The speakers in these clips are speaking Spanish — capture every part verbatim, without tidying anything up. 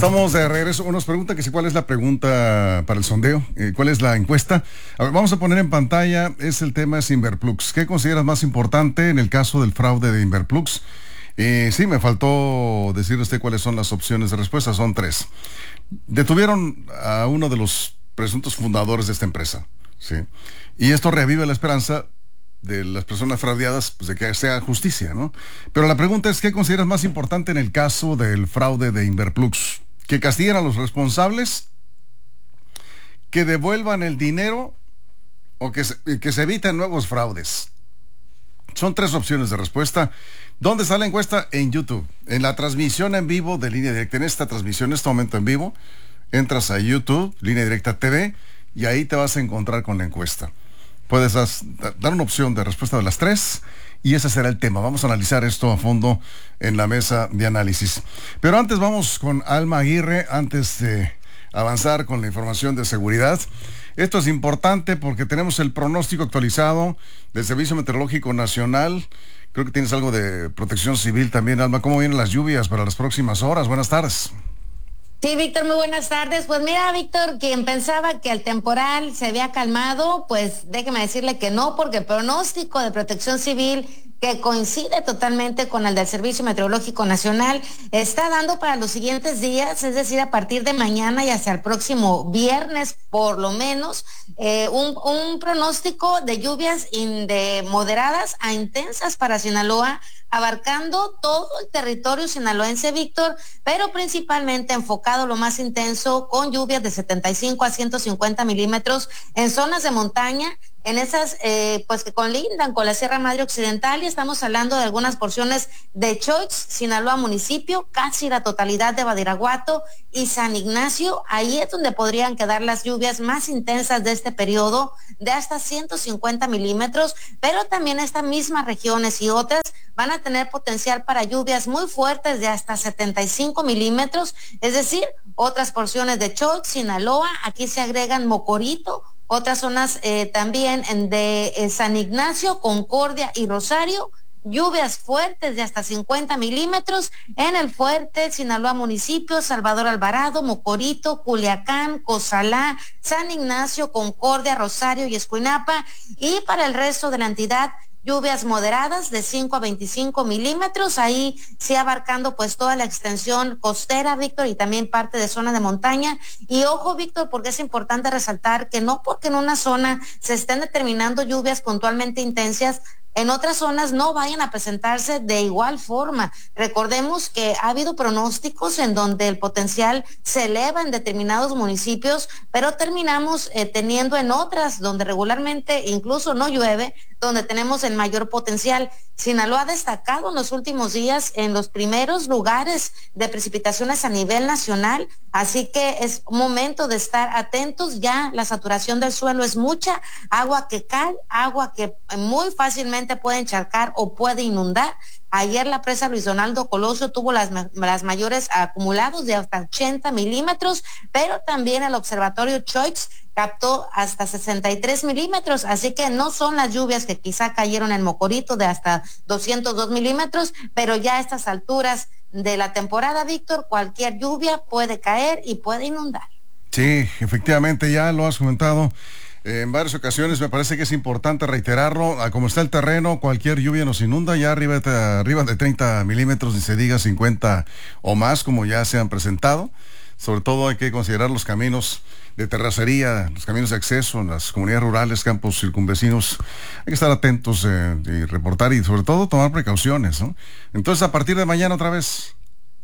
Estamos de regreso. Nos pregunta que si cuál es la pregunta para el sondeo, eh, cuál es la encuesta. A ver, vamos a poner en pantalla, es el tema es Inverplux. ¿Qué consideras más importante en el caso del fraude de Inverplux? Eh, sí, me faltó decir usted cuáles son las opciones de respuesta, son tres. Detuvieron a uno de los presuntos fundadores de esta empresa, ¿sí? Y esto revive la esperanza de las personas fraudeadas, pues, de que sea justicia, ¿no? Pero la pregunta es, ¿qué consideras más importante en el caso del fraude de Inverplux? ¿Que castiguen a los responsables? ¿Que devuelvan el dinero? ¿O que se, que se eviten nuevos fraudes? Son tres opciones de respuesta. ¿Dónde está la encuesta? En YouTube. En la transmisión en vivo de Línea Directa. En esta transmisión, en este momento en vivo, entras a YouTube, Línea Directa T V, y ahí te vas a encontrar con la encuesta. Puedes dar una opción de respuesta de las tres y ese será el tema. Vamos a analizar esto a fondo en la mesa de análisis. Pero antes vamos con Alma Aguirre, antes de avanzar con la información de seguridad. Esto es importante porque tenemos el pronóstico actualizado del Servicio Meteorológico Nacional. Creo que tienes algo de Protección Civil también, Alma. ¿Cómo vienen las lluvias para las próximas horas? Buenas tardes. Sí, Víctor, muy buenas tardes. Pues mira, Víctor, quien pensaba que el temporal se había calmado, pues déjeme decirle que no, porque el pronóstico de Protección Civil, que coincide totalmente con el del Servicio Meteorológico Nacional, está dando para los siguientes días, es decir, a partir de mañana y hasta el próximo viernes, por lo menos, eh, un, un pronóstico de lluvias in, de moderadas a intensas para Sinaloa, abarcando todo el territorio sinaloense, Víctor, pero principalmente enfocado lo más intenso con lluvias de setenta y cinco a ciento cincuenta milímetros en zonas de montaña, en esas eh, pues que colindan con la Sierra Madre Occidental, y estamos hablando de algunas porciones de Choix, Sinaloa municipio, casi la totalidad de Badiraguato y San Ignacio. Ahí es donde podrían quedar las lluvias más intensas de este periodo, de hasta ciento cincuenta milímetros, pero también estas mismas regiones y otras van a tener potencial para lluvias muy fuertes de hasta setenta y cinco milímetros, es decir, otras porciones de Choix, Sinaloa, aquí se agregan Mocorito, otras zonas eh, también de eh, San Ignacio, Concordia y Rosario, lluvias fuertes de hasta cincuenta milímetros en el Fuerte, Sinaloa municipio, Salvador Alvarado, Mocorito, Culiacán, Cozalá, San Ignacio, Concordia, Rosario y Escuinapa, y para el resto de la entidad, lluvias moderadas de cinco a veinticinco milímetros, ahí sí abarcando pues toda la extensión costera, Víctor, y también parte de zona de montaña. Y ojo, Víctor, porque es importante resaltar que no porque en una zona se estén determinando lluvias puntualmente intensas, en otras zonas no vayan a presentarse de igual forma. Recordemos que ha habido pronósticos en donde el potencial se eleva en determinados municipios, pero terminamos eh, teniendo en otras donde regularmente incluso no llueve, donde tenemos el mayor potencial. Sinaloa ha destacado en los últimos días en los primeros lugares de precipitaciones a nivel nacional, así que es momento de estar atentos. Ya la saturación del suelo es mucha, agua que cae, agua que muy fácilmente puede encharcar o puede inundar. Ayer la presa Luis Donaldo Colosio tuvo las, las mayores acumulados de hasta ochenta milímetros, pero también el observatorio Choix captó hasta sesenta y tres milímetros, así que no son las lluvias que quizá cayeron en Mocorito de hasta doscientos dos milímetros, pero ya a estas alturas de la temporada, Víctor, cualquier lluvia puede caer y puede inundar. Sí, efectivamente, ya lo has comentado eh, en varias ocasiones. Me parece que es importante reiterarlo. A como está el terreno, cualquier lluvia nos inunda. Ya arriba de, arriba de treinta milímetros, ni se diga cincuenta o más, como ya se han presentado. Sobre todo hay que considerar los caminos de terracería, los caminos de acceso en las comunidades rurales, campos circunvecinos. Hay que estar atentos eh, y reportar y sobre todo tomar precauciones, ¿no? Entonces, a partir de mañana otra vez.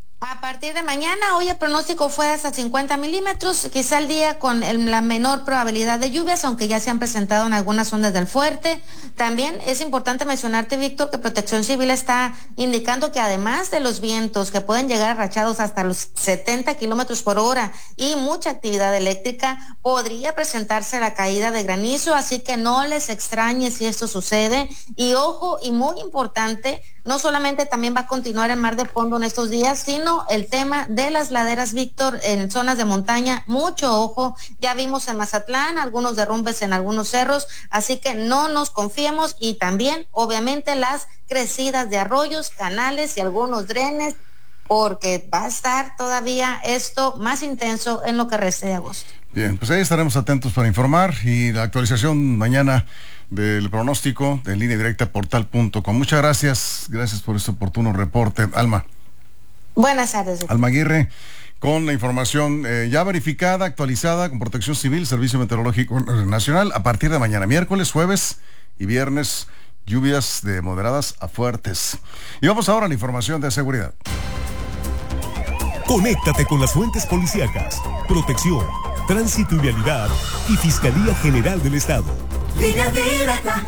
A partir de mañana, hoy el pronóstico fue hasta cincuenta milímetros, quizá el día con el, la menor probabilidad de lluvias, aunque ya se han presentado en algunas zonas del Fuerte. También es importante mencionarte, Víctor, que Protección Civil está indicando que además de los vientos que pueden llegar a rachados hasta los setenta kilómetros por hora y mucha actividad eléctrica, podría presentarse la caída de granizo, así que no les extrañe si esto sucede. Y ojo, y muy importante, no solamente también va a continuar el mar de fondo en estos días, sino el tema de las laderas, Víctor, en zonas de montaña. Mucho ojo, ya vimos en Mazatlán algunos derrumbes en algunos cerros, así que no nos confiemos. Y también, obviamente, las crecidas de arroyos, canales y algunos drenes porque va a estar todavía esto más intenso en lo que reste de agosto. Bien, pues ahí estaremos atentos para informar y la actualización mañana del pronóstico de Línea Directa portal punto com. Muchas gracias, gracias por este oportuno reporte, Alma. Buenas tardes. Alma Aguirre, con la información eh, ya verificada, actualizada con Protección Civil, Servicio Meteorológico Nacional, a partir de mañana, miércoles, jueves y viernes, lluvias de moderadas a fuertes. Y vamos ahora a la información de seguridad. Conéctate con las fuentes policíacas, protección, tránsito y vialidad y Fiscalía General del Estado. Línea Directa.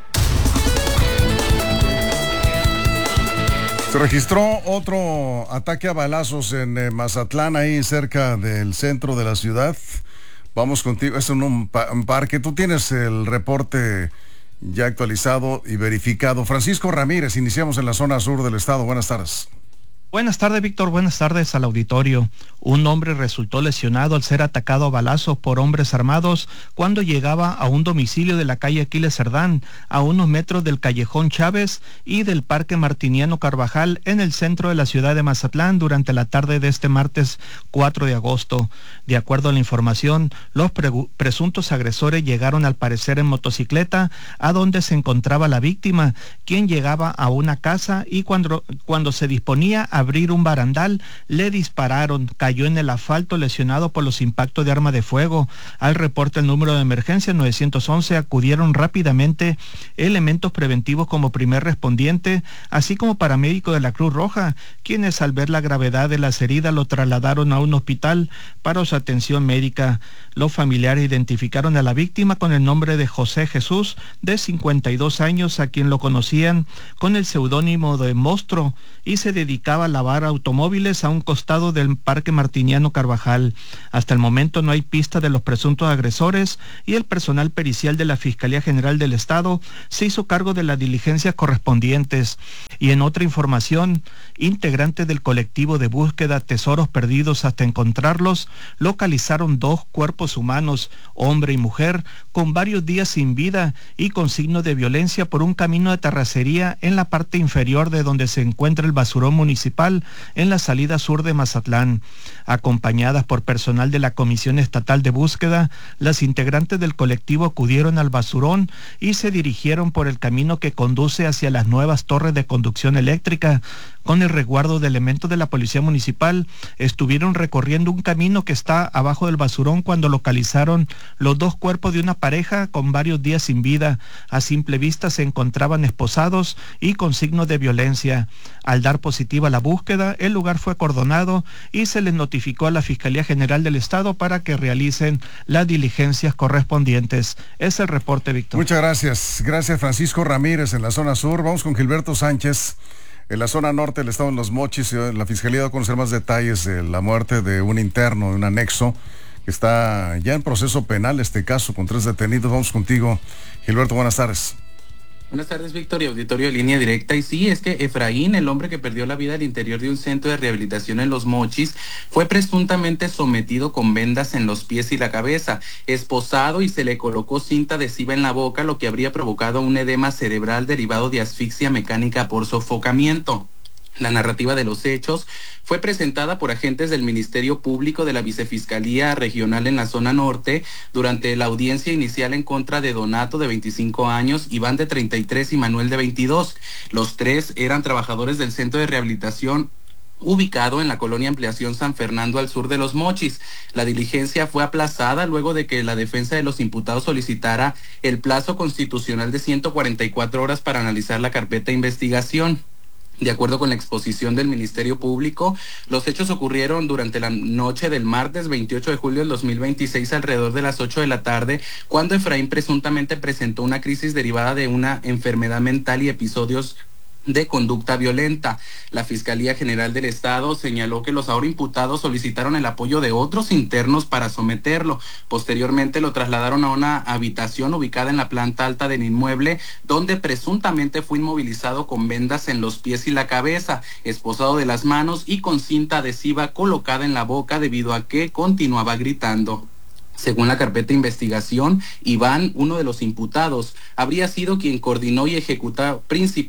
Se registró otro ataque a balazos en eh, Mazatlán, ahí cerca del centro de la ciudad. Vamos contigo, es en un, pa- un parque. Tú tienes el reporte ya actualizado y verificado. Francisco Ramírez, iniciamos en la zona sur del estado. Buenas tardes. Buenas tardes, Víctor. Buenas tardes al auditorio. Un hombre resultó lesionado al ser atacado a balazos por hombres armados cuando llegaba a un domicilio de la calle Aquiles Cerdán, a unos metros del Callejón Chávez y del Parque Martiniano Carvajal, en el centro de la ciudad de Mazatlán, durante la tarde de este martes cuatro de agosto. De acuerdo a la información, los pre- presuntos agresores llegaron al parecer en motocicleta a donde se encontraba la víctima, quien llegaba a una casa y cuando, cuando se disponía a abrir un barandal, le dispararon, cayó en el asfalto lesionado por los impactos de arma de fuego. Al reporte el número de emergencia nueve once acudieron rápidamente elementos preventivos como primer respondiente, así como paramédicos de la Cruz Roja, quienes al ver la gravedad de las heridas lo trasladaron a un hospital para su atención médica. Los familiares identificaron a la víctima con el nombre de José Jesús, de cincuenta y dos años, a quien lo conocían con el seudónimo de Monstruo, y se dedicaba a lavar automóviles a un costado del Parque Martiniano Carvajal. Hasta el momento no hay pista de los presuntos agresores y el personal pericial de la Fiscalía General del Estado se hizo cargo de las diligencias correspondientes. Y en otra información, integrantes del colectivo de búsqueda Tesoros Perdidos hasta encontrarlos, localizaron dos cuerpos humanos, hombre y mujer, con varios días sin vida y con signos de violencia por un camino de terracería en la parte inferior de donde se encuentra el basurón municipal en la salida sur de Mazatlán. Acompañadas por personal de la Comisión Estatal de Búsqueda, las integrantes del colectivo acudieron al basurón y se dirigieron por el camino que conduce hacia las nuevas torres de conducción eléctrica. Con el resguardo de elementos de la Policía Municipal, estuvieron recorriendo un camino que está abajo del basurón cuando localizaron los dos cuerpos de una pareja con varios días sin vida. A simple vista se encontraban esposados y con signos de violencia. Al dar positiva la búsqueda, el lugar fue acordonado y se les notificó a la Fiscalía General del Estado para que realicen las diligencias correspondientes. Es el reporte, Víctor. Muchas gracias. Gracias, Francisco Ramírez, en la zona sur. Vamos con Gilberto Sánchez. En la zona norte del estado, en Los Mochis, la Fiscalía da a conocer más detalles de la muerte de un interno, de un anexo, que está ya en proceso penal este caso, con tres detenidos. Vamos contigo, Gilberto, buenas tardes. Buenas tardes, Víctor, y auditorio de Línea Directa. Y sí, es que Efraín, el hombre que perdió la vida al interior de un centro de rehabilitación en Los Mochis, fue presuntamente sometido con vendas en los pies y la cabeza, esposado, y se le colocó cinta adhesiva en la boca, lo que habría provocado un edema cerebral derivado de asfixia mecánica por sofocamiento. La narrativa de los hechos fue presentada por agentes del Ministerio Público de la Vicefiscalía Regional en la zona norte durante la audiencia inicial en contra de Donato, de veinticinco años, Iván, de treinta y tres y Manuel, de veintidós. Los tres eran trabajadores del centro de rehabilitación ubicado en la colonia Ampliación San Fernando, al sur de Los Mochis. La diligencia fue aplazada luego de que la defensa de los imputados solicitara el plazo constitucional de ciento cuarenta y cuatro horas para analizar la carpeta de investigación. De acuerdo con la exposición del Ministerio Público, los hechos ocurrieron durante la noche del martes veintiocho de julio del dos mil veintiséis, alrededor de las ocho de la tarde, cuando Efraín presuntamente presentó una crisis derivada de una enfermedad mental y episodios de conducta violenta. La Fiscalía General del Estado señaló que los ahora imputados solicitaron el apoyo de otros internos para someterlo. Posteriormente lo trasladaron a una habitación ubicada en la planta alta del inmueble, donde presuntamente fue inmovilizado con vendas en los pies y la cabeza, esposado de las manos y con cinta adhesiva colocada en la boca debido a que continuaba gritando. Según la carpeta de investigación, Iván, uno de los imputados, habría sido quien coordinó y ejecutó principal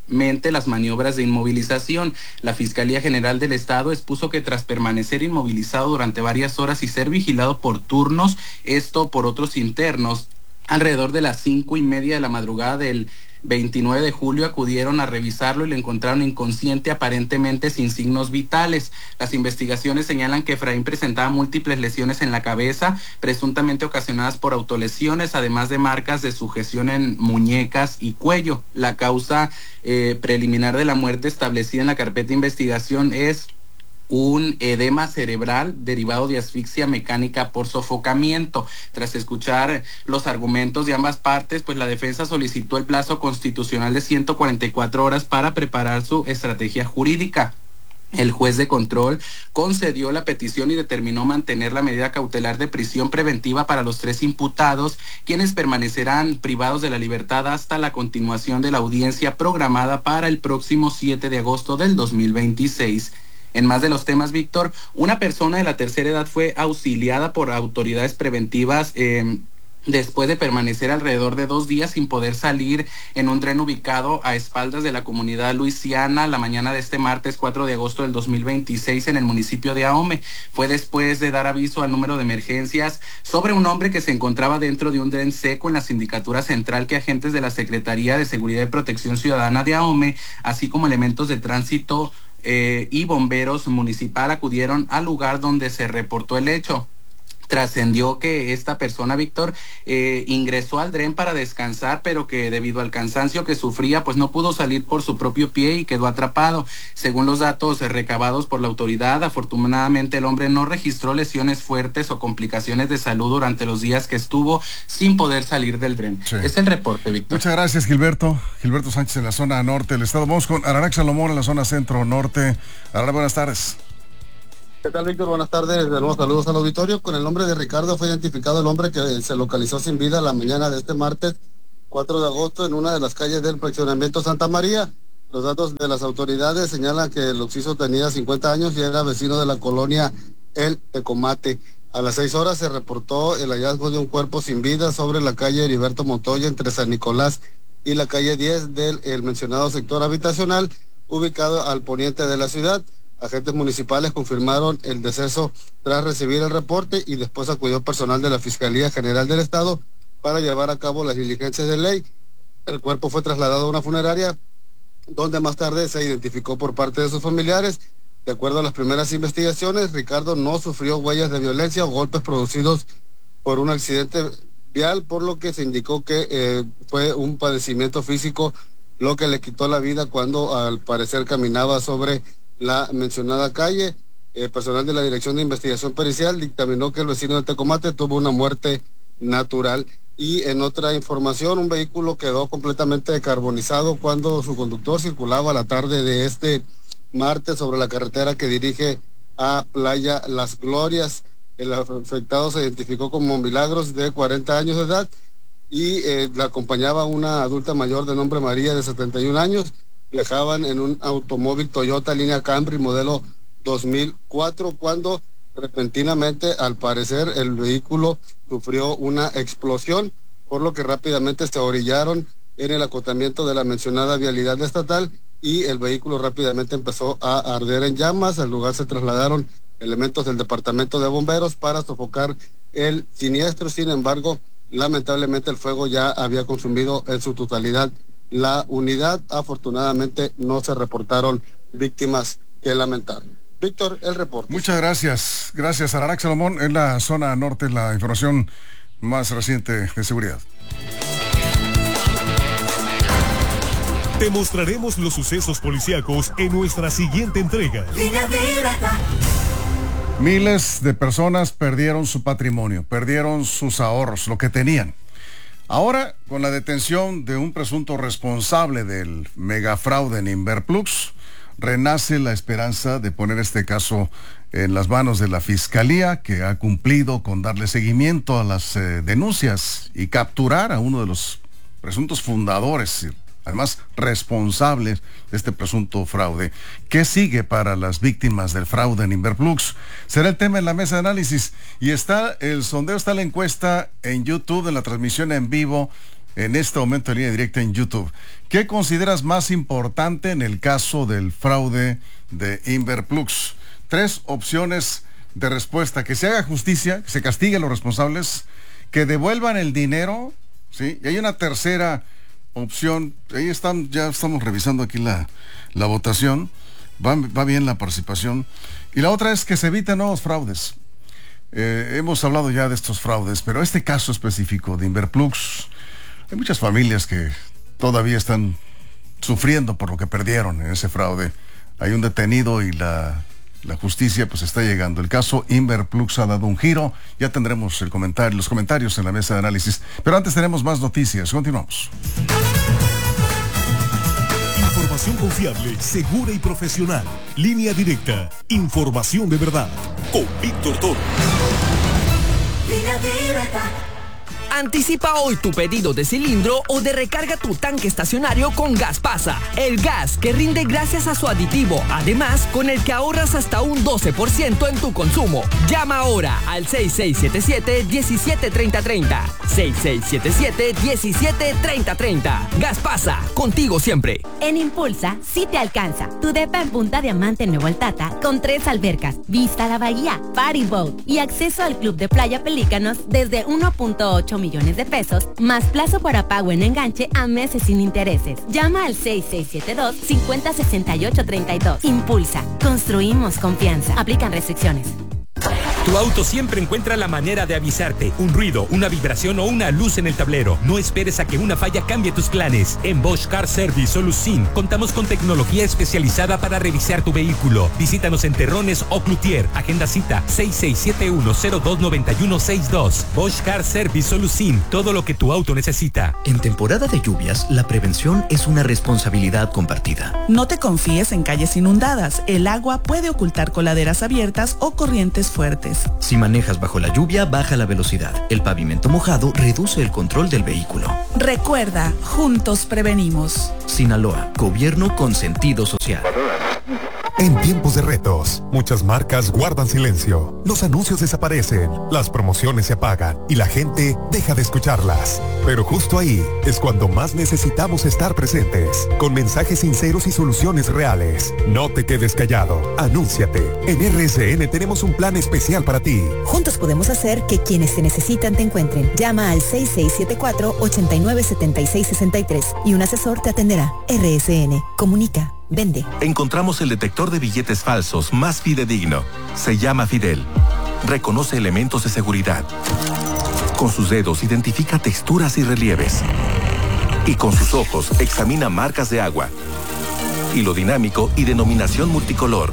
las maniobras de inmovilización. La Fiscalía General del Estado expuso que tras permanecer inmovilizado durante varias horas y ser vigilado por turnos, esto por otros internos, alrededor de las cinco y media de la madrugada del veintinueve de julio acudieron a revisarlo y lo encontraron inconsciente, aparentemente sin signos vitales. Las investigaciones señalan que Efraín presentaba múltiples lesiones en la cabeza, presuntamente ocasionadas por autolesiones, además de marcas de sujeción en muñecas y cuello. La causa eh, preliminar de la muerte establecida en la carpeta de investigación es un edema cerebral derivado de asfixia mecánica por sofocamiento. Tras escuchar los argumentos de ambas partes, pues la defensa solicitó el plazo constitucional de ciento cuarenta y cuatro horas para preparar su estrategia jurídica. El juez de control concedió la petición y determinó mantener la medida cautelar de prisión preventiva para los tres imputados, quienes permanecerán privados de la libertad hasta la continuación de la audiencia programada para el próximo siete de agosto del dos mil veintiséis. En más de los temas, Víctor, una persona de la tercera edad fue auxiliada por autoridades preventivas eh, después de permanecer alrededor de dos días sin poder salir en un tren ubicado a espaldas de la comunidad luisiana la mañana de este martes cuatro de agosto del dos mil veintiséis en el municipio de Ahome. Fue después de dar aviso al número de emergencias sobre un hombre que se encontraba dentro de un tren seco en la sindicatura central que agentes de la Secretaría de Seguridad y Protección Ciudadana de Ahome, así como elementos de tránsito Eh, y bomberos municipal acudieron al lugar donde se reportó el hecho. Trascendió que esta persona, Víctor, eh, ingresó al tren para descansar, pero que debido al cansancio que sufría, pues no pudo salir por su propio pie y quedó atrapado. Según los datos eh, recabados por la autoridad, afortunadamente el hombre no registró lesiones fuertes o complicaciones de salud durante los días que estuvo sin poder salir del tren. Sí. Es el reporte, Víctor. Muchas gracias, Gilberto. Gilberto Sánchez en la zona norte del estado. Vamos con Ararax Salomón en la zona centro-norte. Ararax, buenas tardes. ¿Qué tal, Víctor? Buenas tardes. De nuevo, saludos al auditorio. Con el nombre de Ricardo fue identificado el hombre que se localizó sin vida la mañana de este martes cuatro de agosto en una de las calles del fraccionamiento Santa María. Los datos de las autoridades señalan que el occiso tenía cincuenta años y era vecino de la colonia El Tecomate. A las seis horas se reportó el hallazgo de un cuerpo sin vida sobre la calle Heriberto Montoya entre San Nicolás y la calle diez del el mencionado sector habitacional ubicado al poniente de la ciudad. Agentes municipales confirmaron el deceso tras recibir el reporte y después acudió personal de la Fiscalía General del Estado para llevar a cabo las diligencias de ley. El cuerpo fue trasladado a una funeraria donde más tarde se identificó por parte de sus familiares. De acuerdo a las primeras investigaciones, Ricardo no sufrió huellas de violencia o golpes producidos por un accidente vial, por lo que se indicó que eh, fue un padecimiento físico lo que le quitó la vida cuando al parecer caminaba sobre la mencionada calle. Eh, personal de la Dirección de Investigación Pericial dictaminó que el vecino de Tecomate tuvo una muerte natural. Y en otra información, un vehículo quedó completamente decarbonizado cuando su conductor circulaba a la tarde de este martes sobre la carretera que dirige a Playa Las Glorias. El afectado se identificó como Milagros, de cuarenta años de edad, y eh, la acompañaba una adulta mayor de nombre María, de setenta y un años. Viajaban en un automóvil Toyota línea Camry modelo dos mil cuatro cuando repentinamente, al parecer, el vehículo sufrió una explosión, por lo que rápidamente se orillaron en el acotamiento de la mencionada vialidad estatal y el vehículo rápidamente empezó a arder en llamas. Al lugar se trasladaron elementos del departamento de bomberos para sofocar el siniestro. Sin embargo, lamentablemente el fuego ya había consumido en su totalidad la unidad. Afortunadamente no se reportaron víctimas que lamentar. Víctor, el reporte. Muchas gracias. Gracias, Ararax Salomón. En la zona norte, la información más reciente de seguridad. Te mostraremos los sucesos policíacos en nuestra siguiente entrega. Miles de personas perdieron su patrimonio, perdieron sus ahorros, lo que tenían. Ahora, con la detención de un presunto responsable del megafraude en Inverplux, renace la esperanza de poner este caso en las manos de la Fiscalía, que ha cumplido con darle seguimiento a las eh, denuncias y capturar a uno de los presuntos fundadores, además responsables de este presunto fraude. ¿Qué sigue para las víctimas del fraude en Inverplux? Será el tema en la mesa de análisis. Y está el sondeo, está la encuesta en YouTube, en la transmisión en vivo en este momento en línea directa en YouTube. ¿Qué consideras más importante en el caso del fraude de Inverplux? Tres opciones de respuesta: que se haga justicia, que se castigue a los responsables, que devuelvan el dinero, ¿sí? Y hay una tercera opción, ahí están, ya estamos revisando aquí la, la votación, va, va bien la participación, y la otra es que se eviten nuevos fraudes. Eh, hemos hablado ya de estos fraudes, pero este caso específico de Inverplux, hay muchas familias que todavía están sufriendo por lo que perdieron en ese fraude. Hay un detenido y la, la justicia pues está llegando. El caso Inverplux ha dado un giro. Ya tendremos el comentario, los comentarios en la mesa de análisis. Pero antes tenemos más noticias. Continuamos. Información confiable, segura y profesional. Línea directa. Información de verdad. Con Víctor Toro. Línea directa. Anticipa hoy tu pedido de cilindro o de recarga tu tanque estacionario con Gaspasa, el gas que rinde gracias a su aditivo, además con el que ahorras hasta un doce por ciento en tu consumo. Llama ahora al seis seis siete siete, diecisiete treinta treinta, seis seis siete siete, diecisiete treinta treinta. Gaspasa, contigo siempre. En Impulsa sí te alcanza. Tu depa en Punta Diamante en Nuevo Altata con tres albercas, vista a la bahía, party boat y acceso al club de playa Pelícanos desde uno punto ocho millones de pesos, más plazo para pago en enganche a meses sin intereses. Llama al seis seis siete dos, cinco cero seis ocho tres dos. Impulsa. Construimos confianza. Aplican restricciones. Tu auto siempre encuentra la manera de avisarte. Un ruido, una vibración o una luz en el tablero. No esperes a que una falla cambie tus planes. En Bosch Car Service Solusin contamos con tecnología especializada para revisar tu vehículo. Visítanos en Terrones o Cloutier. Agenda cita seis seis siete uno, cero dos nueve uno seis dos. Bosch Car Service Solusin. Todo lo que tu auto necesita. En temporada de lluvias, la prevención es una responsabilidad compartida. No te confíes en calles inundadas. El agua puede ocultar coladeras abiertas o corrientes fuertes. Si manejas bajo la lluvia, baja la velocidad. El pavimento mojado reduce el control del vehículo. Recuerda, juntos prevenimos. Sinaloa, gobierno con sentido social. En tiempos de retos, muchas marcas guardan silencio. Los anuncios desaparecen, las promociones se apagan y la gente deja de escucharlas. Pero justo ahí es cuando más necesitamos estar presentes, con mensajes sinceros y soluciones reales. No te quedes callado, anúnciate. En R S N tenemos un plan especial para ti. Juntos podemos hacer que quienes te necesitan te encuentren. Llama al seis seis siete cuatro, ocho nueve siete seis seis tres y un asesor te atenderá. R S N, comunica. Vende. Encontramos el detector de billetes falsos más fidedigno. Se llama Fidel. Reconoce elementos de seguridad. Con sus dedos identifica texturas y relieves. Y con sus ojos examina marcas de agua, hilo dinámico y denominación multicolor.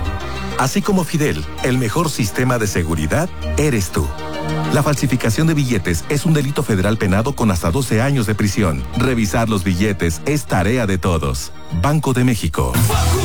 Así como Fidel, el mejor sistema de seguridad eres tú. La falsificación de billetes es un delito federal penado con hasta doce años de prisión. Revisar los billetes es tarea de todos. Banco de México.